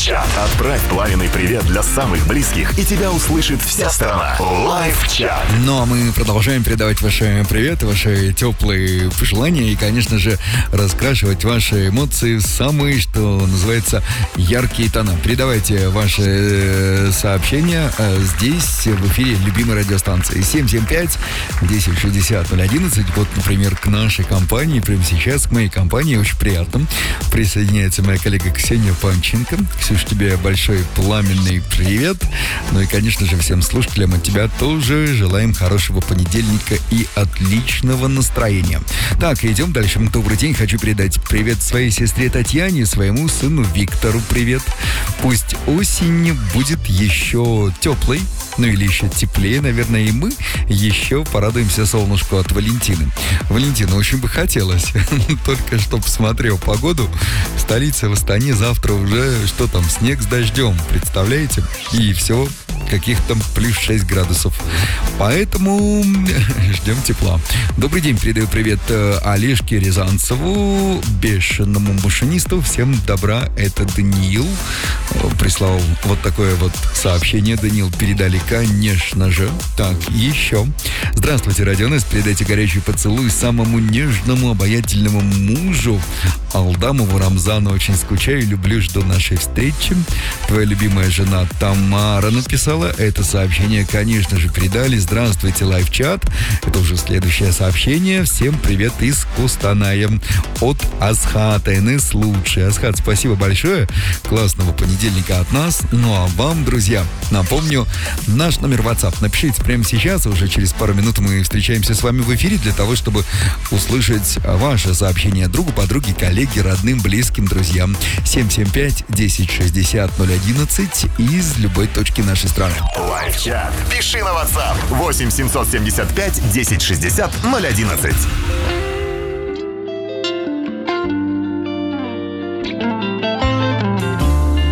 Лайв-чат. Отправь пламенный привет для самых близких, и тебя услышит вся страна. Лайв-чат. Ну а мы продолжаем передавать ваши приветы, ваши теплые пожелания и, конечно же, раскрашивать ваши эмоции в самые, что называется, яркие тона. Передавайте ваши сообщения здесь, в эфире любимой радиостанции 775-1060-011. Вот, например, к нашей компании, прямо сейчас, к моей компании, очень приятно, присоединяется моя коллега Ксения Панченко. Ксюш, тебе большой пламенный привет. Ну и, конечно же, всем слушателям от тебя тоже желаем хорошего понедельника и отличного настроения. Так, идем дальше. Добрый день. Хочу передать привет своей сестре Татьяне, своему сыну Виктору привет. Пусть осень будет еще теплой, ну или еще теплее, наверное, и мы еще порадуемся солнышку от Валентины. Валентина, очень бы хотелось, только что посмотрел погоду. Столица в Астане завтра уже, что там, снег с дождем, представляете? И все, каких-то плюс 6 градусов. Поэтому ждем тепла. Добрый день, передаю привет Олежке Рязанцеву, бешеному машинисту. Всем добра, это Даниил. Прислал вот такое вот сообщение. Даниил, передали, конечно же. Так, еще. Здравствуйте, Радионес. Передайте горячий поцелуй самому нежному, обаятельному мужу Алдамову Рамзану. Очень скучаю, люблю, жду нашей встречи. Твоя любимая жена Тамара написала это сообщение, конечно же, передали. Здравствуйте, лайв-чат. Это уже следующее сообщение. Всем привет из Кустаная от Асхата. НС лучший. Асхат, спасибо большое. Классного понедельника от нас. Ну а вам, друзья, напомню, наш номер WhatsApp. Напишите прямо сейчас, уже через пару минут мы встречаемся с вами в эфире для того, чтобы услышать ваше сообщение другу, подруге, коллеге, родным, близким, друзьям. 775-1060-011 из любой точки нашей страны. Лайв-чат. Пиши на WhatsApp 8 775 1060 011.